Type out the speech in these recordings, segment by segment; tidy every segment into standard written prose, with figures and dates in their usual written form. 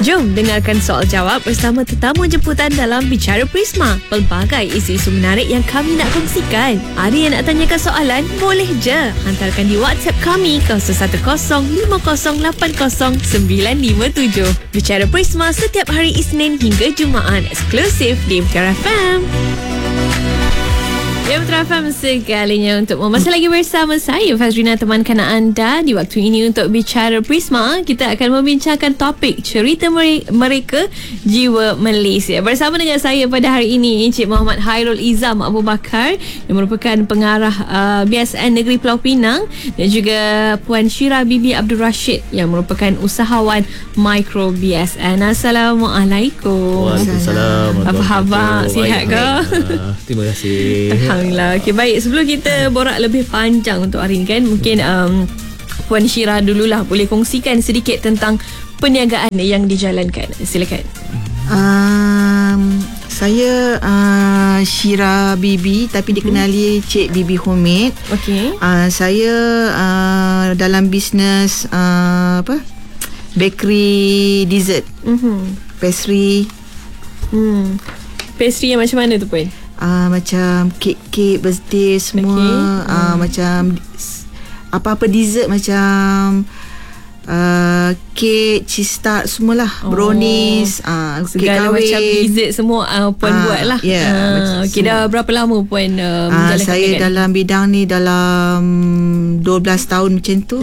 Jom dengarkan soal jawab bersama tetamu jemputan dalam Bicara Prisma. Pelbagai isu-isu menarik yang kami nak kongsikan. Ada yang nak tanyakan soalan? Boleh je. Hantarkan di WhatsApp kami 0105080957. Bicara Prisma setiap hari Isnin hingga Jumaat. Eksklusif di Bicara FM. Ya, Putra FM segalinya untukmu. Masih lagi bersama saya Fazrina, temankan anda di waktu ini untuk Bicara Prisma. Kita akan membincangkan topik cerita mereka jiwa Malaysia. Bersama dengan saya pada hari ini Encik Muhammad Hairul Izam Abu Bakar yang merupakan pengarah BSN Negeri Pulau Pinang, dan juga Puan Syira Bibi Abdul Rashid yang merupakan usahawan Mikro BSN. Assalamualaikum. Waalaikumsalam. Apa khabar? Sihat ke? Terima kasih. Alhamdulillah. Okay, baik. Sebelum kita borak lebih panjang untuk hari ini kan, mungkin Puan Syira dululah boleh kongsikan sedikit tentang perniagaan yang dijalankan. Silakan. Saya Syira Bibi, tapi dikenali Cik Bibi Homemade. Okey. Saya dalam bisnes bakery dessert. Pastry. Pastry yang macam mana tu, Puan? Macam kek birthday semua. Macam apa-apa dessert, macam kek, cheese tart semualah, brownies, kek segala kahwin, macam dessert semua Puan buat lah. Okey, dah berapa lama Puan menjalankan saya perniagaan? dalam bidang ni dalam 12 tahun macam tu.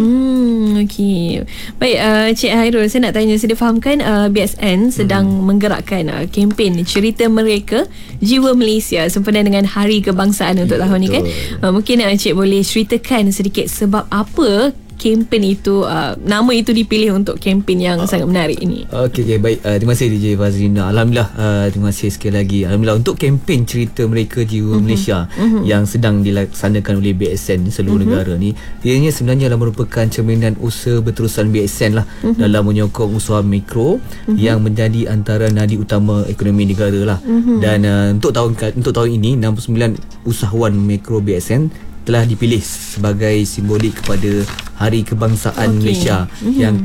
Okey. Baik, Cik Hairul, saya nak tanya, saya fahamkan BSN sedang menggerakkan kempen cerita mereka jiwa Malaysia sempena dengan Hari Kebangsaan untuk tahun ni kan. Mungkin Cik boleh ceritakan sedikit sebab apa kempen itu, nama itu dipilih untuk kempen yang sangat menarik ini. Okey, baik. Terima kasih DJ Fazrina. Alhamdulillah, terima kasih sekali lagi. Alhamdulillah untuk kempen cerita mereka jiwa Malaysia yang sedang dilaksanakan oleh BSN seluruh negara ni, ianya sebenarnya adalah merupakan cerminan usaha berterusan BSN lah dalam menyokong usaha mikro yang menjadi antara nadi utama ekonomi negara lah. Dan untuk tahun ini 69 usahawan mikro BSN telah dipilih sebagai simbolik kepada Hari Kebangsaan Malaysia yang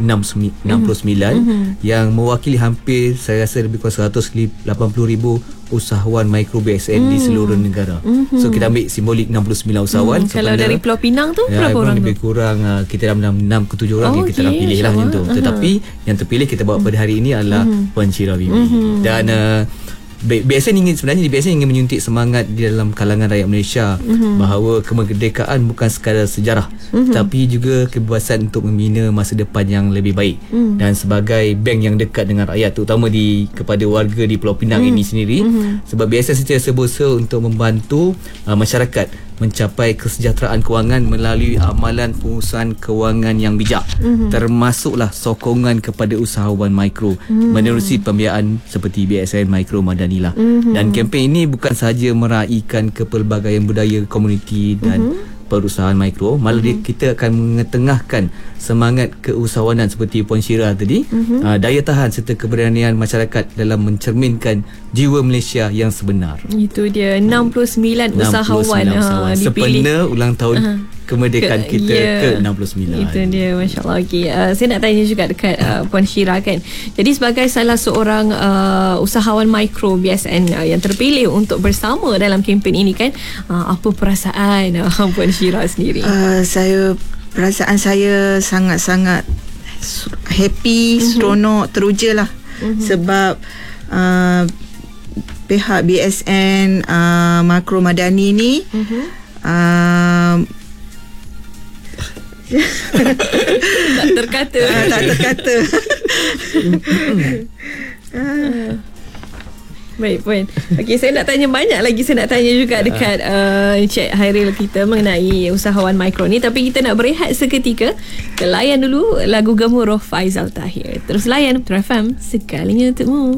ke-69 yang mewakili hampir, saya rasa lebih kurang 180,000 usahawan mikro BSN di seluruh negara. So kita ambil simbolik 69 usahawan. Kalau dari Pulau Pinang tu berapa orang lebih tu? kurang kita dalam 6 ke 7 orang yang kita akan pilih lah macam tu. Tetapi yang terpilih kita bawa pada hari ini adalah Puan Syira Bibi. Dan BSN ingin menyuntik semangat di dalam kalangan rakyat Malaysia bahawa kemerdekaan bukan sekadar sejarah, tapi juga kebebasan untuk membina masa depan yang lebih baik. Dan sebagai bank yang dekat dengan rakyat, terutama kepada warga di Pulau Pinang ini sendiri, sebab BSN sentiasa berusaha untuk membantu masyarakat mencapai kesejahteraan kewangan melalui amalan pengurusan kewangan yang bijak, termasuklah sokongan kepada usahawan mikro menerusi pembiayaan seperti BSN Mikro Madani lah. Dan kempen ini bukan sahaja meraihkan kepelbagaian budaya komuniti dan perusahaan mikro, malah kita akan mengetengahkan semangat keusahawanan seperti Puan Syira tadi, daya tahan serta keberanian masyarakat dalam mencerminkan jiwa Malaysia yang sebenar. Itu dia 69 usahawan dipilih sempena ulang tahun kemerdekaan kita ke-69. Itu dia, Masya Allah. Okay. Saya nak tanya juga dekat Puan Syira kan. Jadi sebagai salah seorang usahawan mikro BSN yang terpilih untuk bersama dalam kempen ini kan, apa perasaan Puan Syira sendiri? Perasaan saya sangat-sangat happy, seronok, teruja lah. Sebab pihak BSN Makro Madani ni tak terkata. Baik Puan. Okey, saya nak tanya banyak lagi. Saya nak tanya juga dekat Cik Hairul kita mengenai usahawan mikro ni, tapi kita nak berehat seketika. Kita layan dulu lagu Gemuruh Faizal Tahir. Terus layan Putra FM sekalinya untukmu.